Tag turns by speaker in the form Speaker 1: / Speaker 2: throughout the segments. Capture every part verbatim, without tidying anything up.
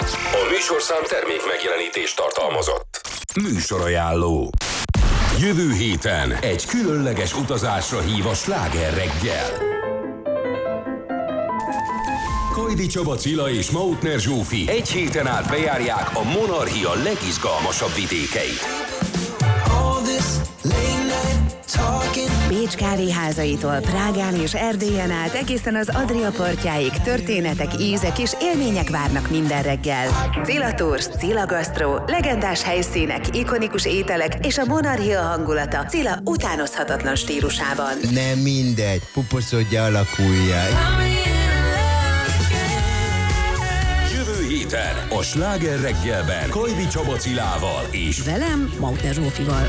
Speaker 1: A műsorszám termék megjelenítést tartalmazott. Műsorajánló. Jövő héten egy különleges utazásra hív a Sláger reggel. Kajdi Csaba, Cilla és Mautner Zsófi egy héten át bejárják a monarchia legizgalmasabb vidékeit.
Speaker 2: Bécs kávéházaitól Prágán és Erdélyen át egészen az Adria partjáig történetek, ízek és élmények várnak minden reggel. Cilla Tours, Cilla Gastro, legendás helyszínek, ikonikus ételek és a monarchia hangulata Cilla utánozhatatlan stílusában.
Speaker 3: Nem mindegy, puposzodja alakulja.
Speaker 1: Jövő héten a Sláger reggelben Kajdi Csaba Cilával és
Speaker 2: velem, Mautner Zsófival.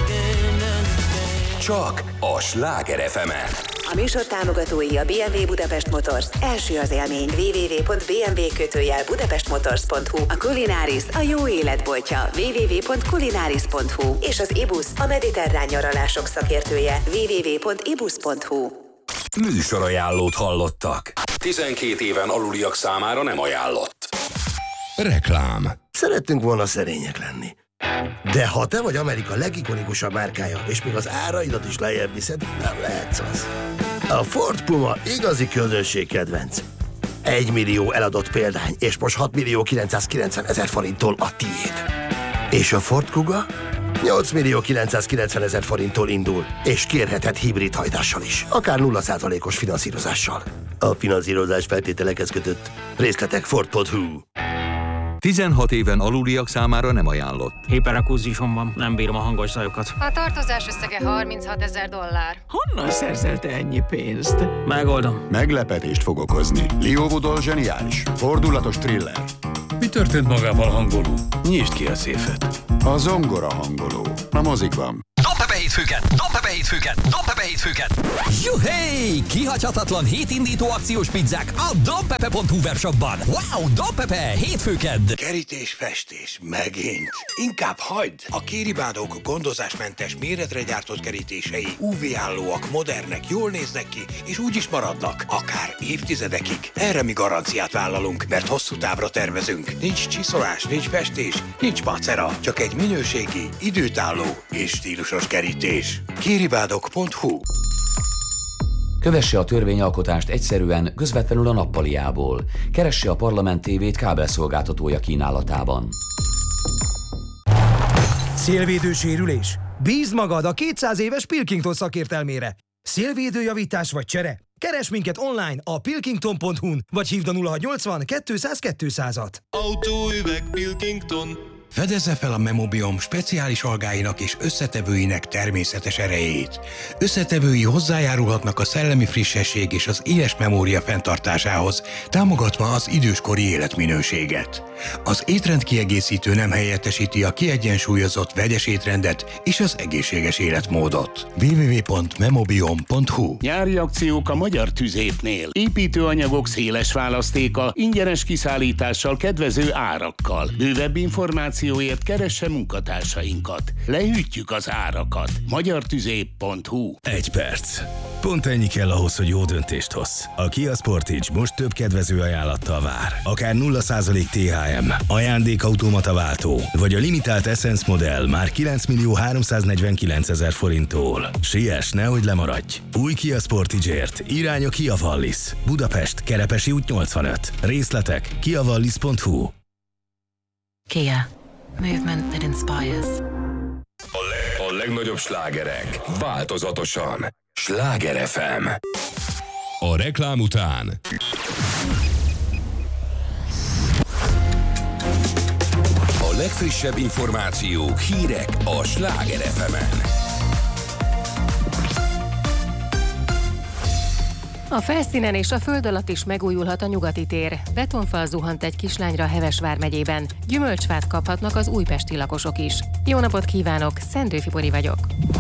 Speaker 1: Csak a Sláger ef emen.
Speaker 2: A műsor támogatói a bé em vé Budapest Motors. Első az élmény. double-u double-u double-u pont b m w kötőjel budapestmotors pont hu. A Kulinaris, a jó életboltja. double-u double-u double-u pont kulinaris pont hu. És az Ibus, a mediterrán nyaralások szakértője. double-u double-u double-u pont ibus pont hu.
Speaker 1: Műsorajánlót hallottak. tizenkét éven aluliak számára nem ajánlott. Reklám.
Speaker 4: Szerettünk volna szerények lenni. De ha te vagy Amerika legikonikusabb márkája, és még az áraidat is lejjebb viszed, nem lehetsz az. A Ford Puma igazi közönség kedvenc. Egy millió eladott példány, és most hat millió kilencszázkilencven ezer forinttól a tiéd. És a Ford Kuga nyolc millió kilencszázkilencven ezer forinttól indul, és kérheted hibrid hajtással is, akár nulla százalékos finanszírozással. A finanszírozás feltételekhez kötött. Részletek ford pont hu.
Speaker 5: tizenhat éven aluliak számára nem ajánlott.
Speaker 6: Hiperakúzison van, nem bírom a hangos zajokat.
Speaker 7: A tartozás összege harminchat ezer dollár.
Speaker 8: Honnan szerzelte ennyi pénzt?
Speaker 6: Megoldom.
Speaker 9: Meglepetést fog okozni. Leo Woodall zseniális. Fordulatos thriller.
Speaker 10: Mi történt magával, hangoló? Nyisd ki a széfet.
Speaker 9: A zongora hangoló. A mozikban.
Speaker 11: Dobd be hétfőket! Dobd be hétfőket! Dobd be hétfőket! Juhé! Kihagyhatatlan hétindító akciós pizzák a dobpepe pont hu webshopban. Wow! Dobpepe! Hétfőked!
Speaker 12: Kerítés, festés, megint. Inkább hagyd! A Kéribádók gondozásmentes méretre gyártott kerítései ú vé-állóak, modernek, jól néznek ki, és úgy is maradnak. Akár évtizedekig. Erre mi garanciát vállalunk, mert hosszú távra tervezünk. Nincs csiszolás, nincs festés, nincs macera. Csak egy minőségi, időtálló és stílusos kerítés. Kéribádok pont hu.
Speaker 13: Kövesse a törvényalkotást egyszerűen, közvetlenül a nappaliából. Keresse a Parlament tévét kábelszolgáltatója kínálatában.
Speaker 14: Szélvédő sérülés? Bízd magad a kétszáz éves Pilkington szakértelmére. Szélvédőjavítás vagy csere? Keresd minket online a pilkington pont hu-n, vagy hívd a nulla hatszáznyolcvan kétszáz kétszázat.
Speaker 15: Autóüveg Pilkington.
Speaker 12: Fedezze fel a Memobiom speciális algáinak és összetevőinek természetes erejét. Összetevői hozzájárulhatnak a szellemi frissesség és az éles memória fenntartásához, támogatva az időskori életminőséget. Az étrendkiegészítő nem helyettesíti a kiegyensúlyozott vegyes étrendet és az egészséges életmódot. double-u double-u double-u pont memobiom pont hu.
Speaker 16: Nyári akciók a Magyar Tüzépnél. Építőanyagok széles választéka, ingyenes kiszállítással, kedvező árakkal. Bővebb információért keresse munkatársainkat. Lehűtjük az árakat. magyartüzép pont hu.
Speaker 17: Egy perc. Pont ennyi kell ahhoz, hogy jó döntést hozz. A Kia Sportage most több kedvező ajánlattal vár. Akár nulla százalék té há em, ajándékautomata váltó, vagy a limitált Essence modell már kilenc millió háromszáznegyvenkilenc ezer forinttól. Siess, nehogy lemaradj! Új Kia Sportage-ért irány a Kia Wallis. Budapest, Kerepesi út nyolcvanöt. Részletek kia wallis pont hu.
Speaker 18: Kia. Movement that inspires.
Speaker 1: A, le- a legnagyobb slágerek változatosan. Sláger ef em. A reklám után a legfrissebb információk, hírek a Sláger ef emen.
Speaker 19: A felszínen és a föld alatt is megújulhat a Nyugati tér. Betonfal zuhant egy kislányra Heves vármegyében. Gyümölcsfát kaphatnak az újpesti lakosok is. Jó napot kívánok, Szendőfi Bori vagyok.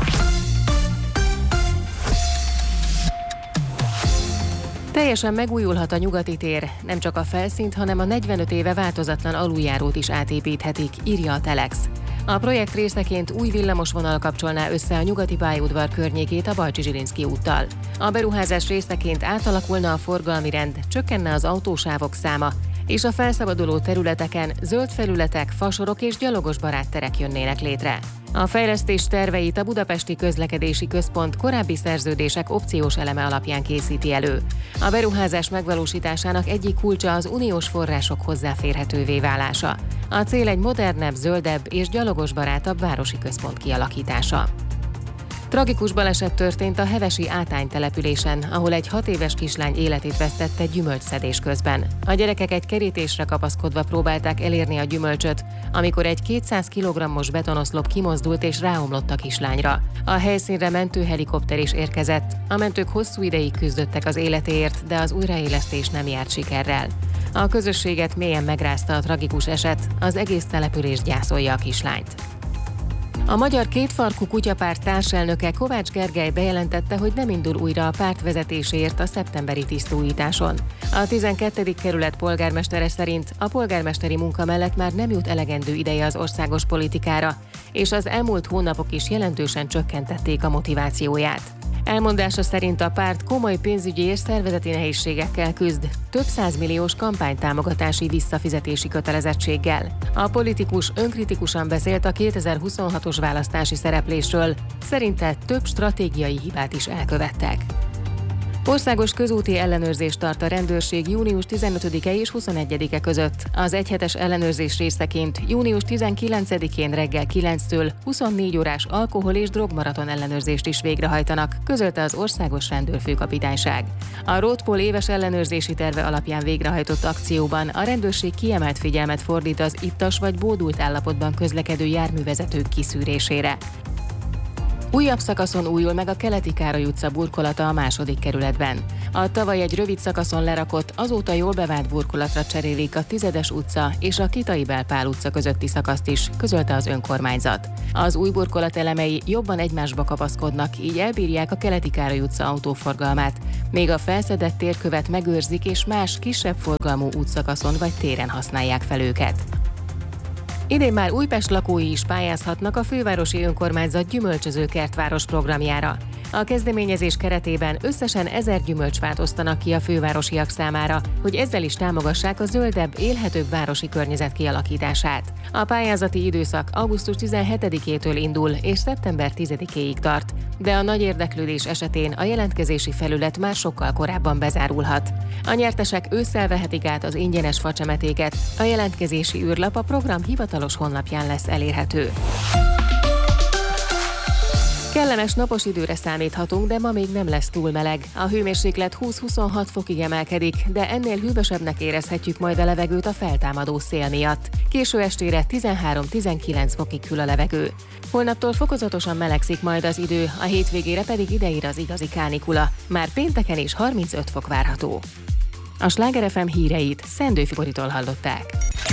Speaker 19: Teljesen megújulhat a Nyugati tér. Nem csak a felszínt, hanem a negyvenöt éve változatlan aluljárót is átépíthetik, írja a Telex. A projekt részeként új villamosvonal kapcsolná össze a Nyugati pályaudvar környékét a Bajcsy-Zsilinszky úttal. A beruházás részeként átalakulna a forgalmi rend, csökkenne az autósávok száma, és a felszabaduló területeken zöld felületek, fasorok és gyalogos barátterek jönnének létre. A fejlesztés terveit a Budapesti Közlekedési Központ korábbi szerződések opciós eleme alapján készíti elő. A beruházás megvalósításának egyik kulcsa az uniós források hozzáférhetővé válása. A cél egy modernebb, zöldebb és gyalogosbarátabb városi központ kialakítása. Tragikus baleset történt a hevesi Átány településen, ahol egy hat éves kislány életét vesztette gyümölcsszedés közben. A gyerekek egy kerítésre kapaszkodva próbálták elérni a gyümölcsöt, amikor egy kétszáz kilogrammos betonoszlop kimozdult és ráomlott a kislányra. A helyszínre mentőhelikopter is érkezett. A mentők hosszú ideig küzdöttek az életéért, de az újraélesztés nem járt sikerrel. A közösséget mélyen megrázta a tragikus eset, az egész település gyászolja a kislányt. A Magyar Kétfarkú Kutyapárt társelnöke Kovács Gergely bejelentette, hogy nem indul újra a párt vezetéséért a szeptemberi tisztújításon. A tizenkettedik kerület polgármestere szerint a polgármesteri munka mellett már nem jut elegendő ideje az országos politikára, és az elmúlt hónapok is jelentősen csökkentették a motivációját. Elmondása szerint a párt komoly pénzügyi és szervezeti nehézségekkel küzd, több százmilliós kampánytámogatási visszafizetési kötelezettséggel. A politikus önkritikusan beszélt a kétezer-huszonhatos választási szereplésről, szerinte több stratégiai hibát is elkövettek. Országos közúti ellenőrzést tart a rendőrség június tizenötödike és huszonegyedike között. Az egyhetes ellenőrzés részeként június tizenkilencedikén reggel kilenctől huszonnégy órás alkohol- és drogmaraton ellenőrzést is végrehajtanak, közölte az Országos Rendőrfőkapitányság. A Roadpol éves ellenőrzési terve alapján végrehajtott akcióban a rendőrség kiemelt figyelmet fordít az ittas vagy bódult állapotban közlekedő járművezetők kiszűrésére. Újabb szakaszon újul meg a Keleti Károly utca burkolata a második kerületben. A tavaly egy rövid szakaszon lerakott, azóta jól bevált burkolatra cserélik a Tizedes utca és a Kitai Bál Pál utca közötti szakaszt is, közölte az önkormányzat. Az új burkolat elemei jobban egymásba kapaszkodnak, így elbírják a Keleti Károly utca autóforgalmát, még a felszedett térkövet megőrzik és más kisebb forgalmú útszakaszon vagy téren használják fel őket. Idén már Újpest lakói is pályázhatnak a fővárosi önkormányzat gyümölcsöző kertváros programjára. A kezdeményezés keretében összesen ezer gyümölcsfát osztanak ki a fővárosiak számára, hogy ezzel is támogassák a zöldebb, élhetőbb városi környezet kialakítását. A pályázati időszak augusztus tizenhetedikétől indul és szeptember tizedikéig tart, de a nagy érdeklődés esetén a jelentkezési felület már sokkal korábban bezárulhat. A nyertesek ősszel vehetik át az ingyenes facsemetéket, a jelentkezési űrlap a program hivatalos honlapján lesz elérhető. Kellemes napos időre számíthatunk, de ma még nem lesz túl meleg. A hőmérséklet húsz-huszonhat fokig emelkedik, de ennél hűvösebbnek érezhetjük majd a levegőt a feltámadó szél miatt. Késő estére tizenhárom-tizenkilenc fokig hűl a levegő. Holnaptól fokozatosan melegszik majd az idő, a hétvégére pedig ideír az igazi kánikula. Már pénteken is harmincöt fok várható. A Sláger ef em híreit Szendő Fiboritól hallották.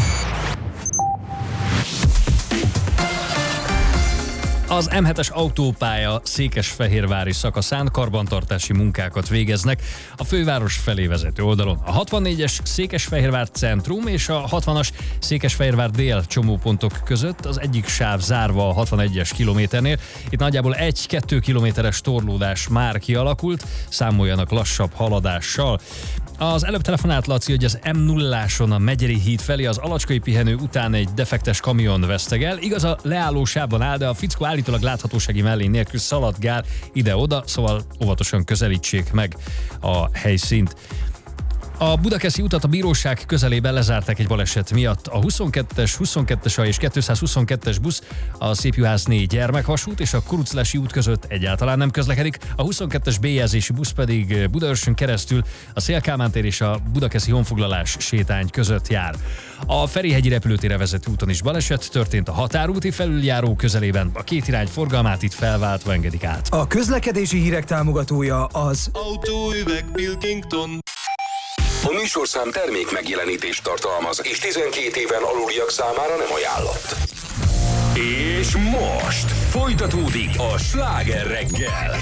Speaker 20: Az em hetes autópálya székesfehérvári szakaszán karbantartási munkákat végeznek a főváros felé vezető oldalon. A hatvannégyes Székesfehérvár centrum és a hatvanas Székesfehérvár dél csomópontok között az egyik sáv zárva a hatvanegyes kilométernél. Itt nagyjából egy-kettő kilométeres torlódás már kialakult, számoljanak lassabb haladással. Az előbb telefonált Laci, hogy az em nulláson a Megyeri híd felé az alacskai pihenő után egy defektes kamion vesztegel. Igaz, a leállósában áll, de a fickó állítólag láthatósági mellény nélkül szaladgál ide-oda, szóval óvatosan közelítsék meg a helyszínt. A Budakeszi utat a bíróság közelében lezárták egy baleset miatt. A huszonkettes, huszonkettes és kétszázhuszonkettes busz a Szépjuhász négy gyermekhasút és a Kuruclási út között egyáltalán nem közlekedik. A huszonkettes B-jelzésű busz pedig Budaörsön keresztül a Széll-Kálmán tér és a Budakeszi honfoglalás sétány között jár. A Ferihegyi repülőtérre vezető úton is baleset történt a határúti felüljáró közelében. A két irány forgalmát itt felváltva engedik át.
Speaker 14: A közlekedési hírek támogatója az
Speaker 15: Autóüveg Pilkington.
Speaker 1: A műsorszám termék megjelenítést tartalmaz, és tizenkét éven aluliak számára nem ajánlott. És most folytatódik a Sláger reggel.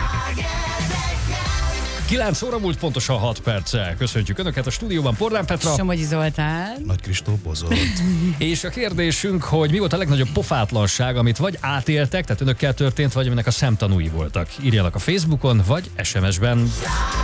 Speaker 20: kilenc óra múlt pontosan hat perccel. Köszöntjük Önöket a stúdióban, Pordán Petra,
Speaker 21: Somogyi Zoltán,
Speaker 22: Nagy Kristóf Bozolt.
Speaker 20: És a kérdésünk, hogy mi volt a legnagyobb pofátlanság, amit vagy átéltek, tehát önökkel történt, vagy aminek a szemtanúi voltak. Írjanak a Facebookon, vagy es em es-ben.